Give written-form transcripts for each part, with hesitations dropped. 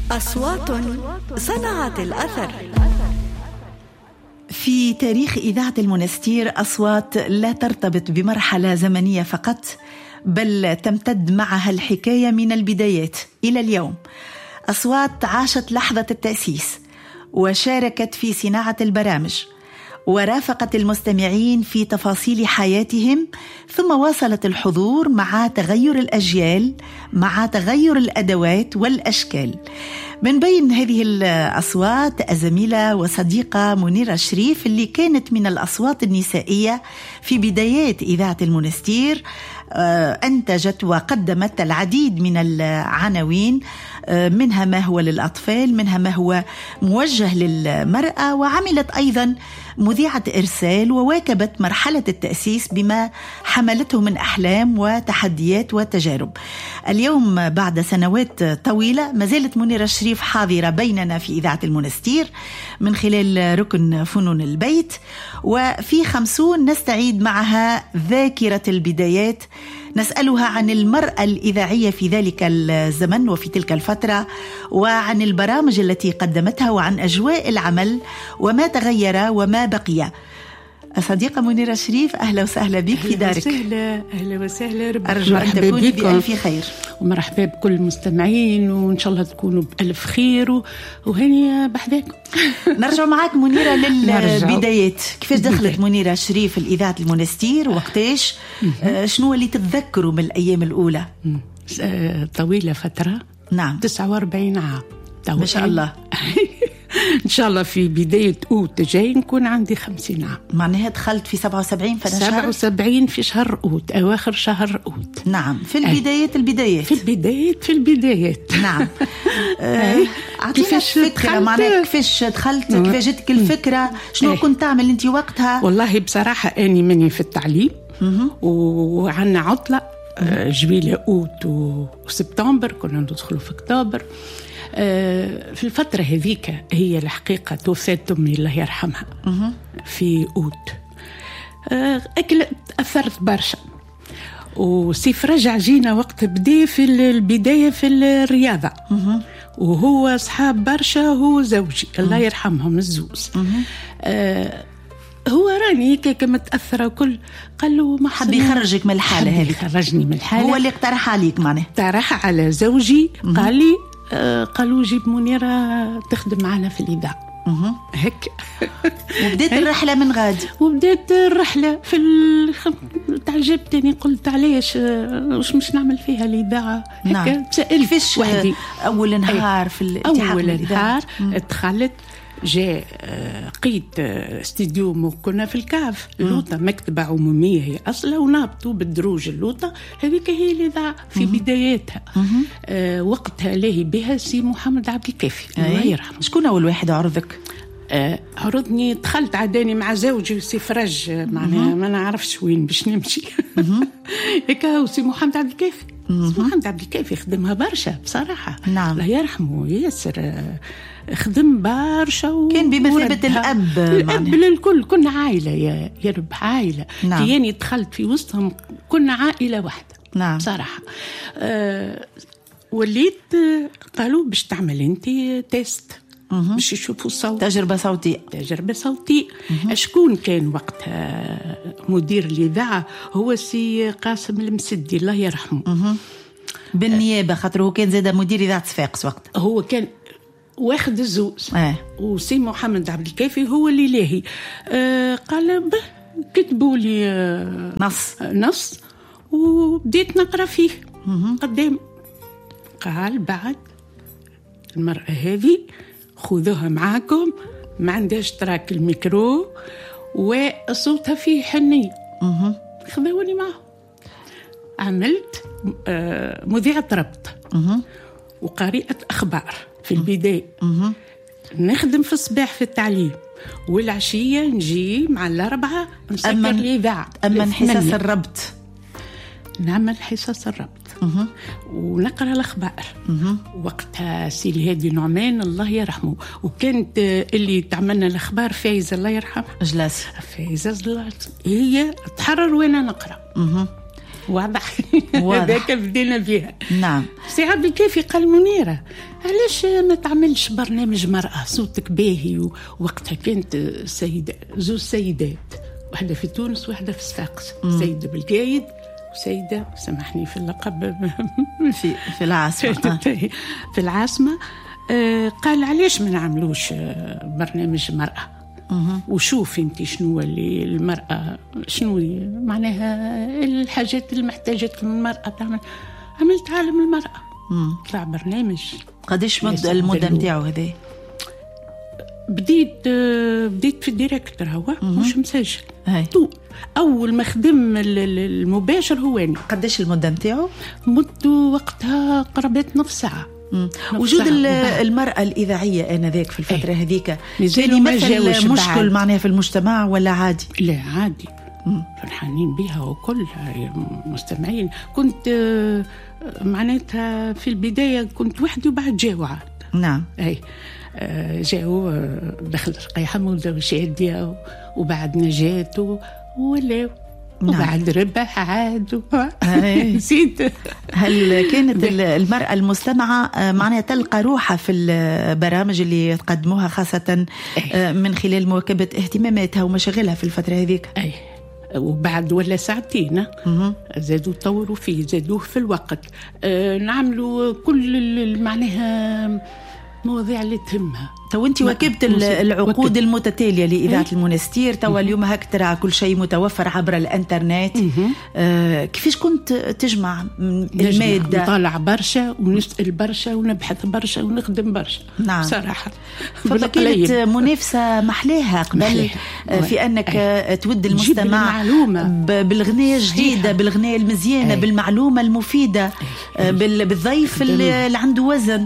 أصوات صنعت الأثر. في تاريخ إذاعة المنستير أصوات لا ترتبط بمرحلة زمنية فقط، بل تمتد معها الحكاية من البدايات إلى اليوم. أصوات عاشت لحظة التأسيس وشاركت في صناعة البرامج، ورافقت المستمعين في تفاصيل حياتهم، ثم واصلت الحضور مع تغير الأجيال، مع تغير الأدوات والأشكال. من بين هذه الأصوات الزميلة وصديقة منيرة شريف، اللي كانت من الأصوات النسائية في بدايات إذاعة المنستير. أنتجت وقدمت العديد من العناوين، منها ما هو للأطفال، منها ما هو موجه للمرأة، وعملت أيضا مذيعة إرسال، وواكبت مرحلة التأسيس بما حملته من أحلام وتحديات وتجارب. اليوم بعد سنوات طويلة ما زالت منيرة شريف حاضرة بيننا في إذاعة المنستير من خلال ركن فنون البيت، وفي 50 نستعيد معها ذاكرة البدايات، نسألها عن المرأة الإذاعية في ذلك الزمن وفي تلك الفترة، وعن البرامج التي قدمتها، وعن أجواء العمل وما تغير وما بقي. صديقة منيرة شريف، أهلا وسهلا بك في دارك. أهلا وسهلا، أرجو أن تكوني بألف خير، ومرحبا بكل المستمعين، وإن شاء الله تكونوا بألف خير وهني بحذاكم. نرجع معك منيرة للبدايات. كيفاش دخلت منيرة شريف الإذاعة المنستير؟ وقتاش؟ شنو اللي تتذكروا من الأيام الأولى؟ طويلة فترة. نعم، 49 عام ما شاء الله. إن شاء الله في بداية أوت جاي نكون عندي 50 عام. معناها دخلت في 77 في 77 في شهر أوت، أواخر شهر أوت. نعم، في البدايات في البدايات. نعم. كيفاش فكرة معناها، كيفاش دخلت، كيفاش جتك الفكرة، شنو كنت تعمل أنت وقتها؟ والله بصراحة أني مني في التعليم، وعنا عطلة جويلة أوت وسبتمبر، كنا ندخلوا في أكتوبر. في الفترة هذيك هي الحقيقة توفات أمي الله يرحمها في أوت. أثرت برشا، وسيف رجع جينا وقت بدي في البداية في الرياضة، وهو أصحاب برشا، هو زوجي الله يرحمهم الزوز. هو راني كيك متأثرة وكل، قال له ما حب يخرجك من الحالة هذه، خرجني من الحالة. هو اللي اقترح عليك، معناه اقترح على زوجي، قال لي قالوا جيب منيرة تخدم معنا في الإذاعة. هيك وبدأت الرحلة من غادي. وبدأت الرحلة في تعجبتني، قلت علاش وش مش نعمل فيها الإذاعة. نعم. سألت وحدي أول نهار في الاتحاد، أول نهار دخلت جاء قيت استديو، كنا في الكاف اللوطة، مكتبة عمومية هي أصلا، ونابطوا بالدروج اللوطة هذيك هي الإذاعة في بداياتها. وقتها لاهي بها سي محمد عبد الكافي الله يرحمه. شكون أول واحد عرضك؟ عرضني، دخلت عداني مع زوجي وسي فرج، معناها ما نعرفش وين باش نمشي. هيك هو سي محمد عبد الكافي. محمد عبد الكافي خدمها برشا بصراحة. نعم. الله يرحمه ياسر، خدم برشا، كان بمثابة الأب للكل. كنا عائلة يا رب، عائلة. نعم. كياني دخلت في وسطهم كنا عائلة واحدة. نعم. بصراحة وليت قالوا باش تعمل انت تيست، باش يشوفوا الصوت، تجربة صوتية. شكون كان وقتها مدير الإذاعة؟ هو سي قاسم المسدي الله يرحمه. بالنيابة، خاطر هو كان زاد مدير إذاعة صفاقس وقت. هو كان واخد الزوز. وسي محمد عبد الكافي هو اللي لاهي. قال كتبوا لي نص وبديت نقرأ فيه قدام. قال بعد المرأة هذه خذوها معاكم، ما عندهاش تراك الميكرو وصوتها فيه حنية. خذوني معه، عملت مذيعة ربط وقارئة أخبار في البداية. نخدم في الصباح في التعليم، والعشية نجي مع الأربعة نسكر الإذاعة. أما حصص الربط، نعمل حصص الربط ونقرأ الأخبار. وقتها سيدي هادي نعمان الله يرحمه، وكانت اللي تعملنا الأخبار فايزة الله يرحمها. جلاسي فايزة هي تحرر وأنا نقرأ. واضح. هذاك بدينا بها. نعم. سي عبد الكافي قال منيرة علاش ما تعملش برنامج مرأة صوتك باهي؟ ووقتها كانت سيدة، زوج سيدات، واحدة في تونس واحدة في صفاقس، سيدة بالقايد وسيدة سامحني في اللقب في العاصمة. في العاصمة. قال علاش ما نعملوش برنامج مرأة؟ وشوف انت شنو اللي المرأة، شنو معناها الحاجات اللي محتاجتها من المرأة تعمل. عملت عالم المرأة. طلع برنامج. قديش المدة نتاعو هذا؟ بديت في الديريكتور هو مش مسجل. أول ما خدم المباشر هو أنا. قديش المدة نتاعو؟ مدته وقتها قربت نص ساعة. وجود المرأة الإذاعية آنذاك في الفترة هذيك كان يمثل مشكل معناها في المجتمع ولا عادي؟ لا عادي، فرحانين بها وكل مستمعين. كنت معناتها في البداية كنت وحدي وبعد جاو عاد. نعم. أي جاو دخل رقي حمودة وشادية وبعد نجاة ولا وبعد ربح عاد. نسيت. هل كانت المرأة المستمعة معناها تلقى روحها في البرامج اللي تقدموها خاصة من خلال مواكبة اهتماماتها ومشاغلها في الفترة هذيك؟ أي. وبعد ولا ساعتين زادوا طوروا فيه، زادوه في الوقت. نعملوا كل معناها مواضيع اللي تهمها. تو انت واكبت العقود المتتاليه لاذاعه المنستير. تو اليوم هكترا كل شيء متوفر عبر الانترنت. كيفاش كنت تجمع الماده؟ نطالع برشا ونسال برشا ونبحث برشا ونخدم برشا. نعم. صراحه كانت منافسه محلاها قبل في انك تود المستمع بالغنية الجديده، بالغنية المزيانه، بالمعلومه المفيده، بالضيف اللي عنده وزن.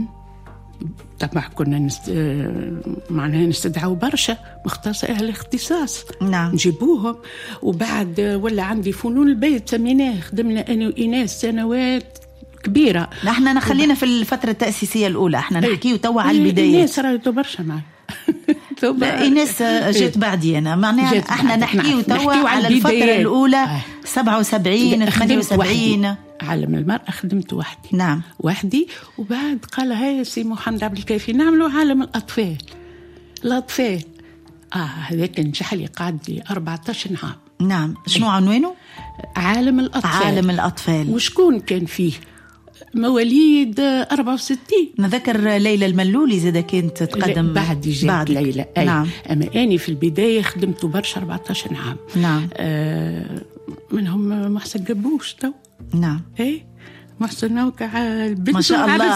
طبعا كنا معناها نستدعوا برشا مختص أهل الاختصاص. نعم. نجيبوهم. وبعد ولا عندي فنون البيت سميناه، خدمنا أنا وإناس سنوات كبيرة. نحن نخلينا في الفترة التأسيسية الأولى، احنا نحكيه توا على البداية. إناس رايتو برشا معي. لا إناس جات بعدي أنا، معناها احنا نحكيه توا على الفترة الأولى 77 78. عالم المرأة خدمت وحدي. نعم. وحدي. وبعد قال هاي سي محمد عبد الكافي نعملوا عالم الأطفال. هذاك نجح لي قعد لي 14 عام. نعم. شنو عنوانه؟ عالم الأطفال. وشكون كان فيه؟ مواليد 64. نذكر ليلى الملولي زادة كانت تقدم بعد ليلى. نعم. أما أني في البداية خدمت برشا 14 عام. نعم. منهم محسن قبوش تو. نعم. ايه محسن نوكع البنت ما شاء الله.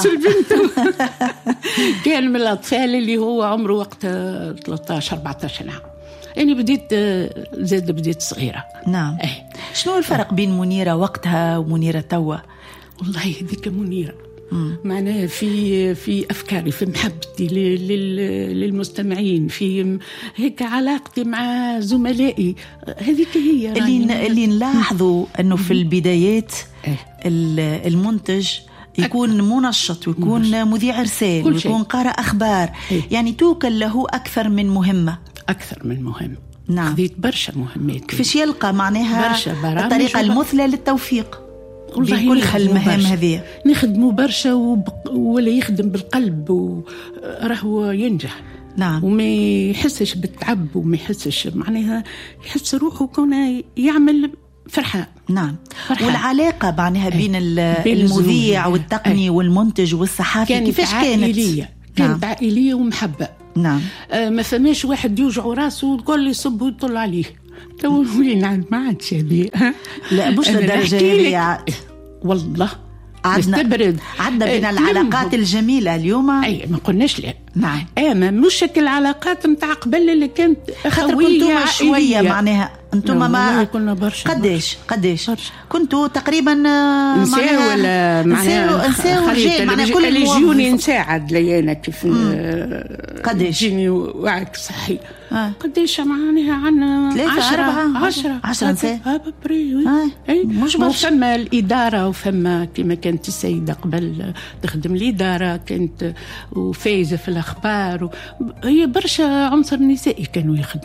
كان من الأطفال اللي هو عمره وقت 13 14 عام. يعني بديت صغيرة. نعم. ايه. شنو الفرق بين منيرة وقتها ومنيرة توا؟ والله هذيك منيرة معناها في أفكاري، في محبتي للمستمعين، في هيك علاقتي مع زملائي. هذيك هي اللي نلاحظوا أنه في البدايات المنتج يكون منشط ويكون مذيع رسائل ويكون قارئ أخبار. يعني توكل له أكثر من مهمة. نعم. خذيت برشا مهمات. كيفاش يلقى معناها الطريقة المثلى للتوفيق بكل المهام هذه؟ نخدموا برشا ولا يخدم بالقلب وراهو ينجح. نعم. وما يحسش بالتعب وما يحسش معناها يحس روحه كونه يعمل فرحان. نعم. والعلاقة معناها بين المذيع والتقني والمنتج والصحافي كيفاش كانت عائلية ومحبة. نعم. ما فماش واحد يوجع راسه وتقول لي صب ويطل عليه. تو وين ما عادش هذه. لا مش للدرجة هذه والله. عدنا بين العلاقات الجميلة اليوم. أي ما قلناش لا. نعم. ما مش شكل العلاقات متاع قبل اللي كانت أخوية شوية معناها. أنتم ما كنا برشا. قديش كنتوا تقريبا نساء ولا نساء ورجال معناها كل اللي يجوني نساعد ليانا كيف قديش جيني وعك صحي. قديش معناها عنا 10 نساء. مش فما الإدارة وفما كما كانت السيدة قبل تخدم الإدارة كانت وفايزة في الأخبار هي برشا عنصر نسائي كانوا يخدموا راه.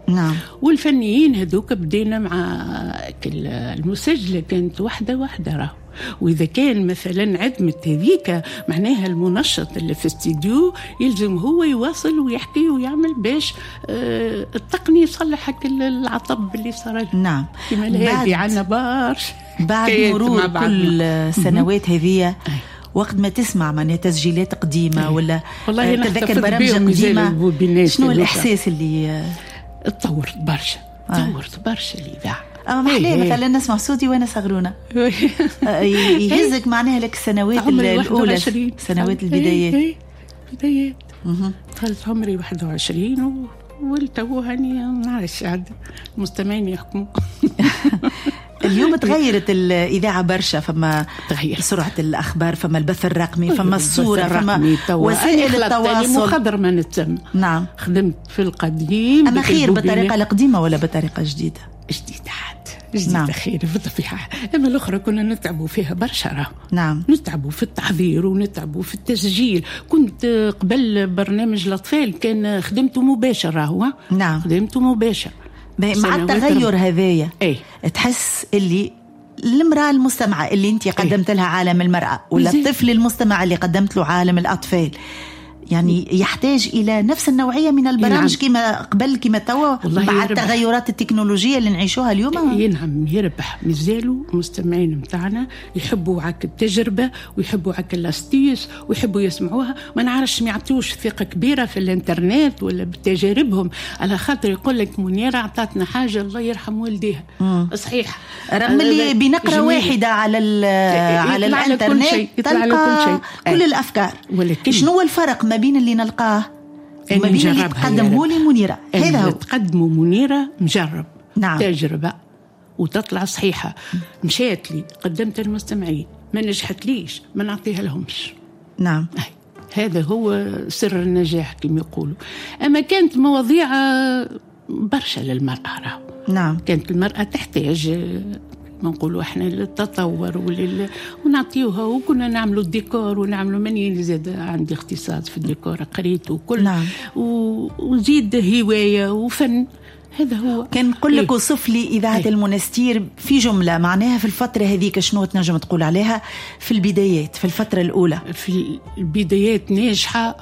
نعم. والفنيين هذوك بدينا مع المسجلة كانت واحدة راهو. وإذا كان مثلا عدمت هذيك معناها المنشط اللي في استديو يلزم هو يواصل ويحكي ويعمل باش التقني يصلح العطب اللي صار له. نعم. كما هذه عنا برشا بعد مرور كل سنوات هذه وقت ما تسمع معناها تسجيلات قديمة ولا تذكر برامج قديمة، شنو الإحساس اللي تطورت برشا الإذاعة؟ محلاه مثلا نسمع صوتي وانا صغرونه يهزك معناها لك السنوات الاولى، سنوات البدايات. دخلت عمري 21 والتو هاني ما نعرفش عاد المستمعين يحكموا. اليوم تغيرت الإذاعة برشا، فما سرعة الأخبار، فما البث الرقمي، فما الصورة، فما وسائل التواصل مخضر ما نتسمى. نعم. خدمت في القديم أما خير بالطريقة القديمة ولا بطريقة جديدة؟ جديدة نعم. خير بالطبيعة. أما الأخرى كنا نتعبوا فيها برشا. نعم. نتعبوا في التحضير ونتعبوا في التسجيل. كنت قبل برنامج الأطفال كان خدمته مباشر نعم. خدمته مباشر. مع التغير هذايا تحس اللي المرأة المستمعة اللي انت قدمت لها عالم المرأة، ولا الطفل المستمع اللي قدمت له عالم الأطفال، يعني يحتاج إلى نفس النوعية من البرامج كما قبل كما توا بعد التغيرات التكنولوجية اللي نعيشوها اليوم؟ ينعم يربح. مازالوا مستمعين متاعنا يحبوا عك التجربة ويحبوا عك الاستيس ويحبوا يسمعوها. ما نعرفش ما يعطيوش ثقة كبيرة في الانترنت ولا بتجاربهم، على خاطر يقول لك منيرة عطاتنا حاجة الله يرحم والديها. صحيح رغم اللي بنقرة واحدة على الانترنت تلقى كل الأفكار. ولكن شنو الفرق ما بين اللي نلقاه وما بين اللي تقدمه لي منيرة؟ هذا هو تقدمه منيرة مجرب. نعم. تجربة وتطلع صحيحة. مشيت لي قدمت المستمعين ما نجحت ليش ما نعطيها لهمش. نعم. هذا هو سر النجاح كما يقولوا. أما كانت مواضيع برشا للمرأة. نعم. كانت المرأة تحتاج ما نقولوا احنا للتطور ونعطيوها، وكنا نعملوا الديكور ونعملوا مني زاد عندي اختصاص في الديكور قريت وكل. نعم. وزيد هواية وفن. هذا هو. كان نقول لك وصف لي إذاعة المنستير في جملة معناها في الفترة هذيك شنو تنجم تقول عليها في البدايات، في الفترة الأولى؟ في البدايات ناجحة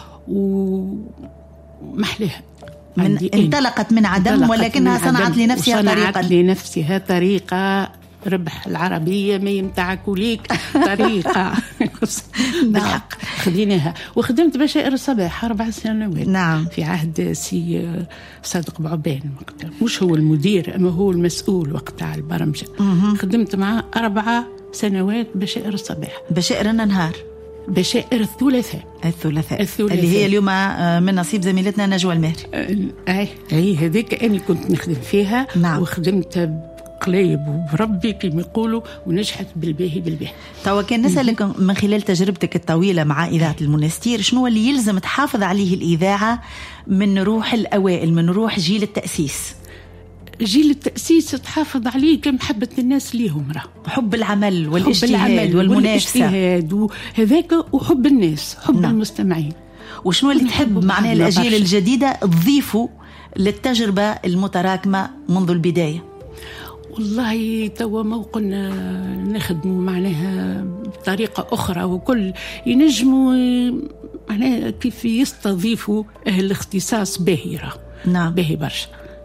ومحلها. انطلقت من عدم ولكنها صنعت لنفسها طريقة ربح العربية ما يمتعكوا ليك طريقة. بالحق خديناها. وخدمت بشائر الصباح 4 سنوات. نعم. في عهد سي صادق بعبان وقتها، مش هو المدير أما هو المسؤول وقتها على البرمجة. خدمت معه 4 سنوات بشائر الصباح. بشائر النهار، بشائر الثلاثاء اللي هي اليوم من نصيب زميلتنا نجوى المهري. أي هذيك أنا كنت نخدم فيها. نعم. وخدمت قليب وبربي كما يقولوا ونجحت بالباهي. توا كان نسألك من خلال تجربتك الطويلة مع إذاعة المنستير شنو اللي يلزم تحافظ عليه الإذاعة من روح الأوائل، من روح جيل التأسيس؟ جيل التأسيس تحافظ عليه كمحبة الناس ليهم، حب العمل والاجتهاد والمنافسة وهذاك، وحب الناس، حب المستمعين. وشنو اللي تحب معناه الأجيال الجديدة تضيفوا للتجربة المتراكمة منذ البداية؟ والله توا موقعنا نخدموا معناها بطريقة أخرى، وكل ينجموا معناها كيف يستضيفوا أهل الاختصاص باهرة. نعم. باهي برشا.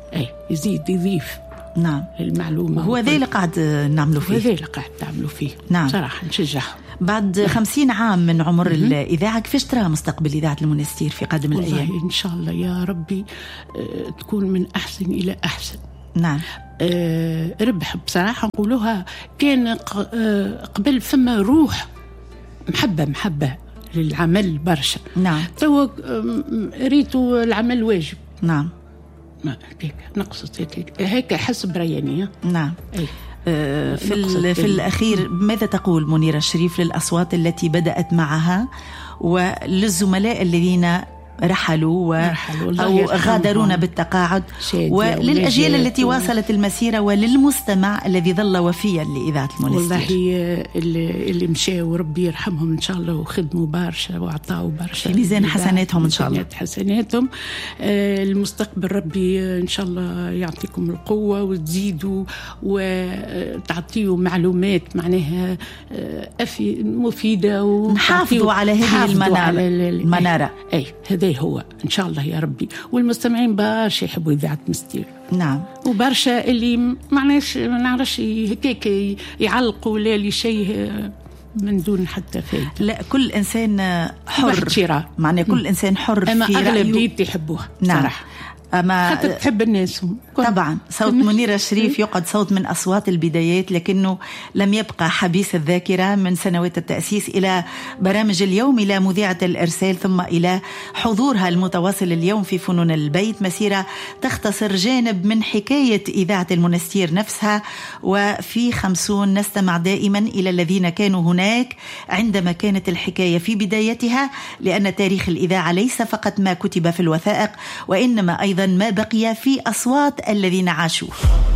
يضيف. نعم. المعلومة. هو ذا اللي قاعد نعملوا فيه. نعم. صراحة نشجعهم. بعد 50 عام من عمر الإذاعة كيفاش ترى مستقبل إذاعة المنستير في قادم الأيام؟ والله إن شاء الله يا ربي تكون من أحسن إلى أحسن. نعم. ربح بصراحة نقولوها. كان قبل فما روح محبة للعمل برشا. نعم. تو ريتو العمل واجب. نعم. ما هيك نقصت هيك حسب ريانية. نعم. في الأخير ماذا تقول منيرة الشريف للأصوات التي بدأت معها وللزملاء الذين رحلوا أو غادرونا بالتقاعد، وللأجيال التي واصلت المسيرة، وللمستمع الذي ظل وفيا لإذاعة المونستير. والله اللي مشاو ربي يرحمهم إن شاء الله، وخدموا برشا وعطاوا برشا في ميزان حسناتهم إن شاء الله. حسناتهم المستقبل ربي إن شاء الله يعطيكم القوة وتزيدوا وتعطيوا معلومات معناها مفيدة، ونحافظوا على هذه المنارة. أي هذا هو إن شاء الله يا ربي. والمستمعين برشا يحبوا إذاعة مونستير. نعم. وبرشا اللي ما نعرفش هكاك يعلقوا ولا لي شيء من دون حتى فايدة. لا، كل إنسان حر، معناه كل إنسان حر أما في رأيه. أغلبية يحبوها. نعم. صراحة. أما حتى تحب الناس طبعا. صوت منيرة الشريف يقعد صوت من أصوات البدايات، لكنه لم يبقى حبيس الذاكرة من سنوات التأسيس إلى برامج اليوم، إلى مذيعة الإرسال، ثم إلى حضورها المتواصل اليوم في فنون البيت. مسيرة تختصر جانب من حكاية إذاعة المونستير نفسها. وفي 50 نستمع دائما إلى الذين كانوا هناك عندما كانت الحكاية في بدايتها، لأن تاريخ الإذاعة ليس فقط ما كتب في الوثائق، وإنما أيضا ما بقي في أصوات الذين عاشوه.